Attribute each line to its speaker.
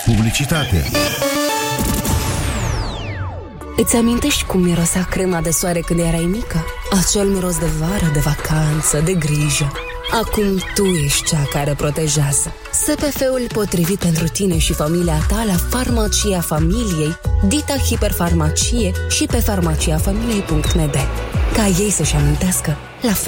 Speaker 1: Publicitate.
Speaker 2: Îți amintești cum mirosea crema de soare când erai mică? Acel miros de vară, de vacanță, de grijă. Acum tu ești cea care protejează. SPF-ul potrivit pentru tine și familia ta la Farmacia Familiei, Dita Hiperfarmacie și pe farmaciafamiliei.md. Ca ei să-și amintească